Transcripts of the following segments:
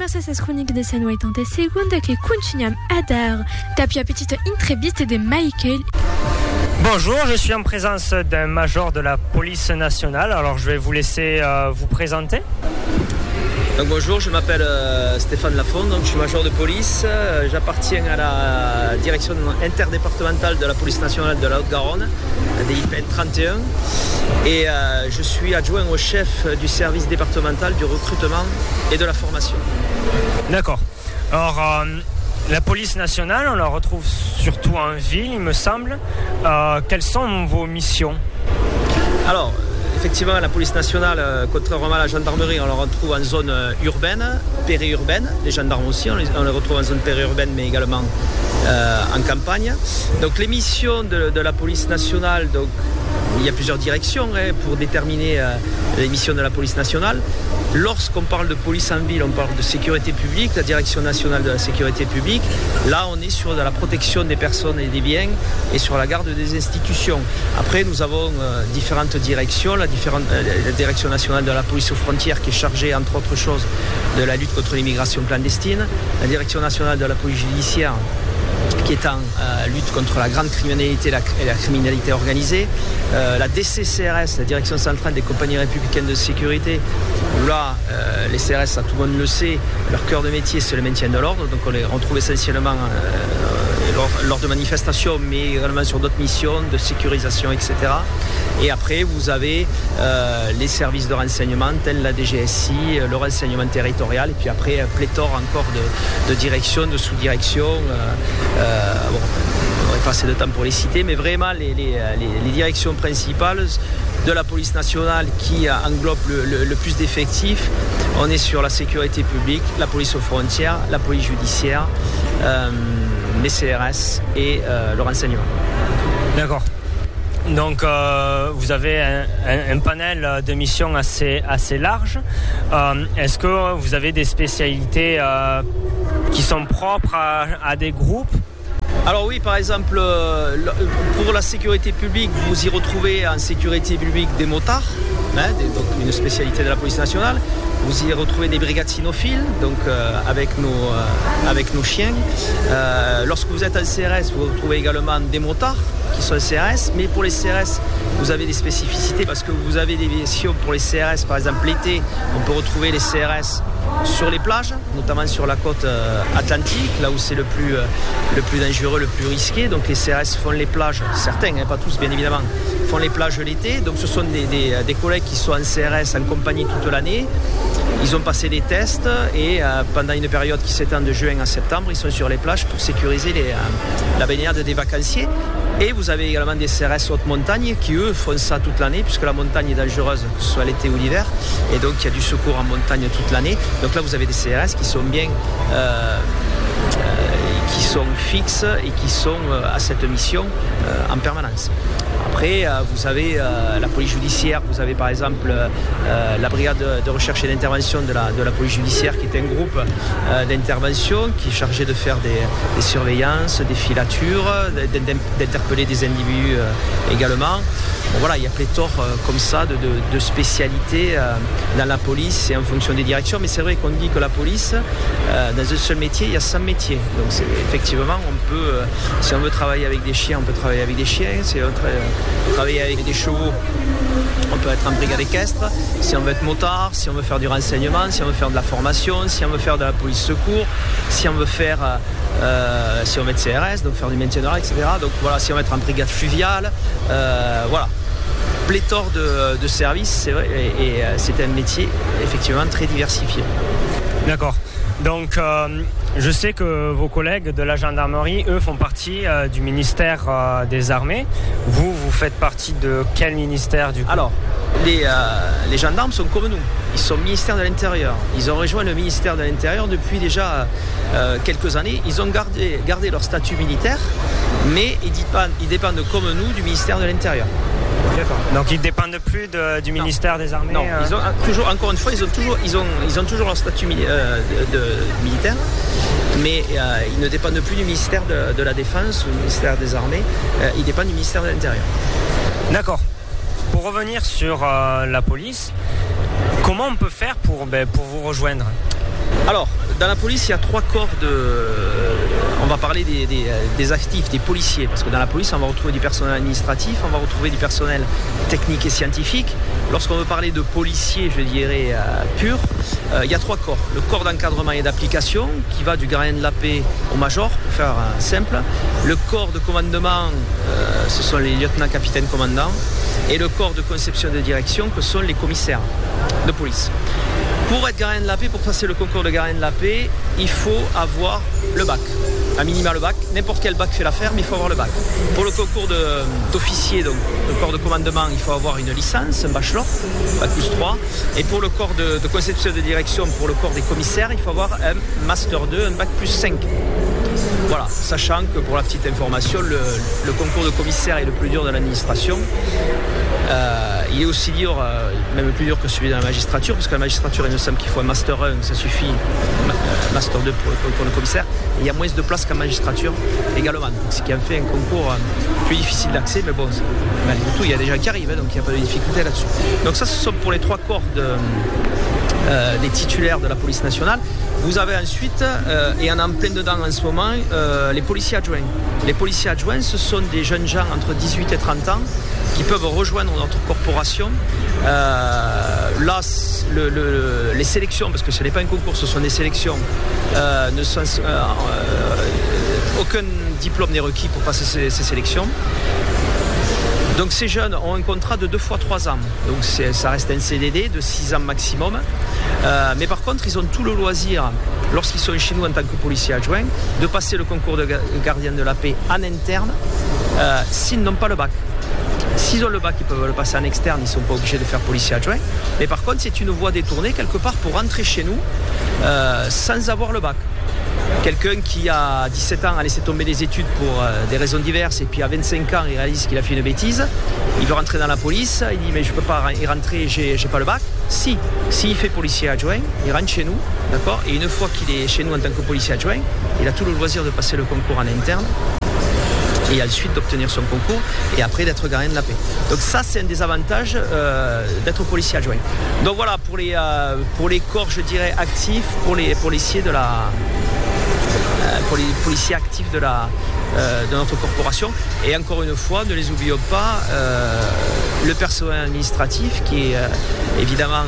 começa essas crônicas dos anos 80 segunda que continuam a dar depuis une petite entrevista de Michael. Bonjour, je suis en présence d'un major de la police nationale, alors je vais vous laisser vous présenter. Donc bonjour, je m'appelle Stéphane Lafont, donc je suis major de police. J'appartiens à la direction interdépartementale de la police nationale de la Haute-Garonne, DIPN 31. Et je suis adjoint au chef du service départemental du recrutement et de la formation. D'accord. Alors, la police nationale, on la retrouve surtout en ville, il me semble. Quelles sont vos missions ? Alors, effectivement, la police nationale, contrairement à la gendarmerie, on la retrouve en zone urbaine, périurbaine. Les gendarmes aussi, on les retrouve en zone périurbaine, mais également en campagne. Donc les missions de la police nationale, donc, il y a plusieurs directions pour déterminer les missions de la police nationale. Lorsqu'on parle de police en ville, on parle de sécurité publique, la direction nationale de la sécurité publique. Là, on est sur de la protection des personnes et des biens et sur la garde des institutions. Après, nous avons différentes directions. La direction nationale de la police aux frontières qui est chargée, entre autres choses, de la lutte contre l'immigration clandestine. La direction nationale de la police judiciaire qui est en lutte contre la grande criminalité et la criminalité organisée. La DCCRS, la Direction centrale des compagnies républicaines de sécurité, où là, les CRS, ça, tout le monde le sait, leur cœur de métier, c'est le maintien de l'ordre. Donc on les retrouve essentiellement lors de manifestations, mais également sur d'autres missions de sécurisation, etc. Et après, vous avez les services de renseignement, tels la DGSI, le renseignement territorial, et puis après, pléthore encore de directions, de sous-directions. On n'aurait pas assez de temps pour les citer, mais vraiment les directions principales de la police nationale qui englobe le plus d'effectifs. On est sur la sécurité publique, la police aux frontières, la police judiciaire, les CRS et le renseignement. D'accord. Donc vous avez un panel de missions assez large. Est-ce que vous avez des spécialités qui sont propres à des groupes ? Alors oui, par exemple, pour la sécurité publique, vous y retrouvez en sécurité publique des motards, donc une spécialité de la police nationale. Vous y retrouvez des brigades cynophiles, donc avec nos chiens. Lorsque vous êtes en CRS, vous retrouvez également des motards qui sont CRS, mais pour les CRS, vous avez des spécificités parce que vous avez des missions pour les CRS. Par exemple, l'été, on peut retrouver les CRS sur les plages, notamment sur la côte atlantique, là où c'est le plus dangereux, le plus risqué. Donc les CRS font les plages, certains, pas tous bien évidemment, font les plages l'été. Donc ce sont des collègues qui sont en CRS en compagnie toute l'année. Ils ont passé des tests et pendant une période qui s'étend de juin à septembre, ils sont sur les plages pour sécuriser la baignade des vacanciers. Et vous avez également des CRS haute montagne qui, eux, font ça toute l'année, puisque la montagne est dangereuse, que ce soit l'été ou l'hiver. Et donc, il y a du secours en montagne toute l'année. Donc là, vous avez des CRS qui sont bien... qui sont fixes et qui sont à cette mission en permanence. Après, vous avez la police judiciaire, vous avez par exemple la brigade de recherche et d'intervention de la police judiciaire qui est un groupe d'intervention qui est chargé de faire des surveillances, des filatures, d'interpeller des individus également. Bon, voilà, il y a pléthore comme ça de spécialités dans la police et en fonction des directions, mais c'est vrai qu'on dit que la police, dans un seul métier, il y a 100 métiers. Donc effectivement, on peut, si on veut travailler avec des chiens, on peut travailler avec des chiens. Si on veut travailler avec des chevaux, on peut être en brigade équestre. Si on veut être motard, si on veut faire du renseignement, si on veut faire de la formation, si on veut faire de la police secours, si on veut faire, si on veut être CRS, donc faire du maintien de l'ordre, etc. Donc voilà, si on veut être en brigade fluviale, voilà. Pléthore de services, c'est vrai, et c'est un métier effectivement très diversifié. D'accord. Donc, je sais que vos collègues de la gendarmerie, eux, font partie du ministère des Armées. Vous faites partie de quel ministère du coup ? Alors, les gendarmes sont comme nous. Ils sont ministère de l'Intérieur. Ils ont rejoint le ministère de l'Intérieur depuis déjà quelques années. Ils ont gardé leur statut militaire, mais ils dépendent comme nous du ministère de l'Intérieur. D'accord. Donc ils ne dépendent plus du ministère des Armées. Non, ils ont toujours, encore une fois, ils ont toujours leur statut militaire, mais ils ne dépendent plus du ministère de la Défense ou du ministère des Armées. Ils dépendent du ministère de l'Intérieur. D'accord. Pour revenir sur la police, comment on peut faire pour vous rejoindre ? Alors, dans la police, il y a 3 corps on va parler des actifs, des policiers, parce que dans la police, on va retrouver du personnel administratif, on va retrouver du personnel technique et scientifique. Lorsqu'on veut parler de policiers, je dirais, purs, il y a 3 corps. Le corps d'encadrement et d'application, qui va du gardien de la paix au major, pour faire simple. Le corps de commandement, ce sont les lieutenants, capitaines, commandants. Et le corps de conception et de direction, que sont les commissaires de police. Pour être gardien de la paix, pour passer le concours de gardien de la paix, il faut avoir le bac. À minima le bac. N'importe quel bac fait l'affaire, mais il faut avoir le bac. Pour le concours d'officier, donc le corps de commandement, il faut avoir une licence, un bachelor, bac plus 3. Et pour le corps de conception et de direction, pour le corps des commissaires, il faut avoir un master 2, un bac plus 5. Voilà, sachant que pour la petite information, le concours de commissaire est le plus dur de l'administration. Il est aussi dur, même plus dur que celui de la magistrature, parce que la magistrature, il me semble qu'il faut un master 1, ça suffit, master 2 pour le commissaire. Et il y a moins de place qu'en magistrature également. Ce qui en fait un concours plus difficile d'accès, mais bon, malgré tout, il y a des gens qui arrivent, donc il n'y a pas de difficulté là-dessus. Donc ça, ce sont pour les 3 corps des titulaires de la police nationale. Vous avez ensuite, et on est en plein dedans en ce moment, les policiers adjoints. Les policiers adjoints, ce sont des jeunes gens entre 18 et 30 ans qui peuvent rejoindre notre corporation. Là, les sélections, parce que ce n'est pas un concours, ce sont des sélections, aucun diplôme n'est requis pour passer ces sélections. Donc ces jeunes ont un contrat de 2 fois 3 ans, donc ça reste un CDD de 6 ans maximum. Mais par contre, ils ont tout le loisir, lorsqu'ils sont chez nous en tant que policiers adjoints, de passer le concours de gardien de la paix en interne s'ils n'ont pas le bac. S'ils ont le bac, ils peuvent le passer en externe, ils ne sont pas obligés de faire policier adjoint. Mais par contre, c'est une voie détournée quelque part pour rentrer chez nous sans avoir le bac. Quelqu'un qui a 17 ans a laissé tomber des études pour des raisons diverses et puis à 25 ans il réalise qu'il a fait une bêtise, il veut rentrer dans la police, il dit mais je ne peux pas y rentrer, j'ai pas le bac. S'il fait policier adjoint, il rentre chez nous, d'accord, et une fois qu'il est chez nous en tant que policier adjoint, il a tout le loisir de passer le concours en interne et ensuite d'obtenir son concours et après d'être gardien de la paix. Donc ça, c'est un des avantages d'être policier adjoint. Donc voilà, pour les corps, je dirais, actifs, pour les policiers pour les policiers actifs de notre corporation. Et encore une fois, ne les oublions pas, le personnel administratif qui est évidemment,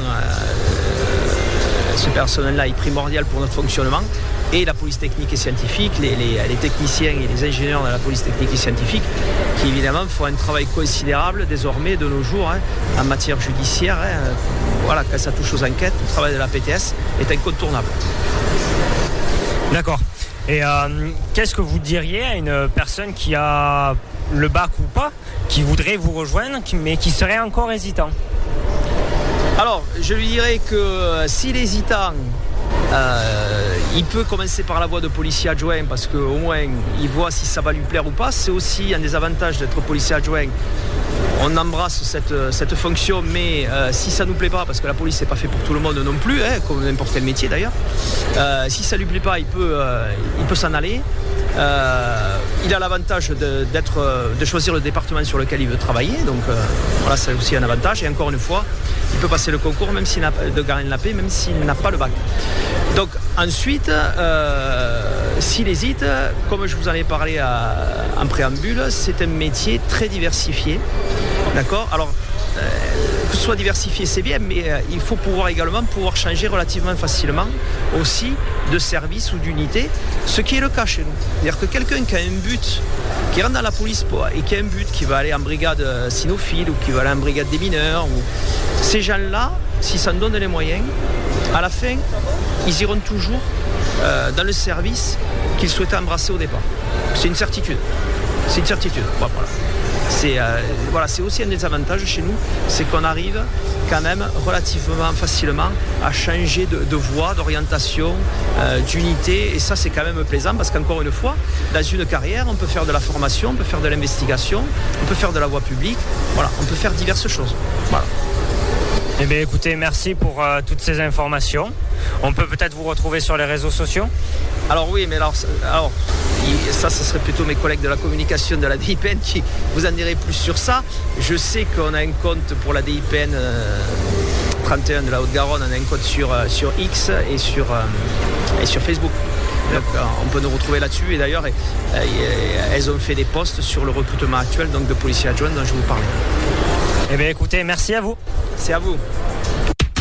ce personnel-là est primordial pour notre fonctionnement, et la police technique et scientifique, les techniciens et les ingénieurs de la police technique et scientifique qui évidemment font un travail considérable désormais de nos jours en matière judiciaire. Voilà, quand ça touche aux enquêtes, le travail de la PTS est incontournable. D'accord. Et qu'est-ce que vous diriez à une personne qui a le bac ou pas, qui voudrait vous rejoindre, mais qui serait encore hésitant? Alors, je lui dirais que s'il est hésitant, il peut commencer par la voie de policier adjoint parce qu'au moins il voit si ça va lui plaire ou pas. C'est aussi un des avantages d'être policier adjoint. On embrasse cette fonction, mais si ça ne nous plaît pas, parce que la police n'est pas fait pour tout le monde non plus, comme n'importe quel métier d'ailleurs, si ça ne lui plaît pas, il peut s'en aller. Il a l'avantage de choisir le département sur lequel il veut travailler, donc voilà, c'est aussi un avantage. Et encore une fois, il peut passer le concours même s'il n'a de gardien de la paix, même s'il n'a pas le bac. Donc ensuite, s'il hésite, comme je vous en ai parlé en préambule, c'est un métier très diversifié. D'accord ? Alors, que ce soit diversifié, c'est bien, mais il faut également pouvoir changer relativement facilement aussi de service ou d'unité, ce qui est le cas chez nous. C'est-à-dire que quelqu'un qui a un but, qui rentre dans la police et qui a un but, qui va aller en brigade cynophile ou qui va aller en brigade des mineurs, ces gens-là, s'ils s'en donnent les moyens, à la fin, ils iront toujours dans le service qu'ils souhaitaient embrasser au départ. C'est une certitude. C'est une certitude. Voilà. C'est aussi un des avantages chez nous, c'est qu'on arrive quand même relativement facilement à changer de voie, d'orientation, d'unité, et ça c'est quand même plaisant parce qu'encore une fois, dans une carrière, on peut faire de la formation, on peut faire de l'investigation, on peut faire de la voie publique, voilà, on peut faire diverses choses. Voilà. Eh bien écoutez, merci pour toutes ces informations. On peut peut-être vous retrouver sur les réseaux sociaux ? Alors oui, mais alors ça, ce serait plutôt mes collègues de la communication de la DIPN qui vous en diraient plus sur ça. Je sais qu'on a un compte pour la DIPN 31 de la Haute-Garonne. On a un compte sur X et sur Facebook. Donc, on peut nous retrouver là-dessus. Et d'ailleurs, elles ont fait des posts sur le recrutement actuel donc de policiers adjoints dont je vous parlais. Eh bien écoutez, merci à vous. C'est à vous.